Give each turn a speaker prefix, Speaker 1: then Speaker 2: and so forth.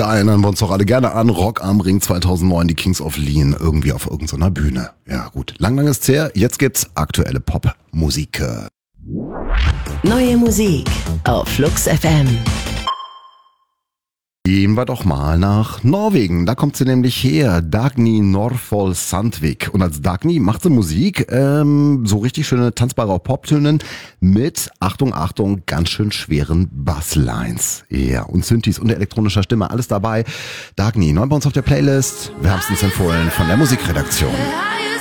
Speaker 1: Da erinnern wir uns doch alle gerne an Rock am Ring 2009, die Kings of Leon, irgendwie auf irgendeiner Bühne. Ja gut, lang ist's her, jetzt gibt's aktuelle Popmusik.
Speaker 2: Neue Musik auf Flux FM.
Speaker 1: Gehen wir doch mal nach Norwegen. Da kommt sie nämlich her, Dagny Norfol Sandvik. Und als Dagny macht sie Musik, so richtig schöne tanzbare Poptönen mit, Achtung, Achtung, ganz schön schweren Basslines. Ja, und Synthes und elektronischer Stimme, alles dabei. Dagny, neu bei uns auf der Playlist. Wärmstens empfohlen von der Musikredaktion.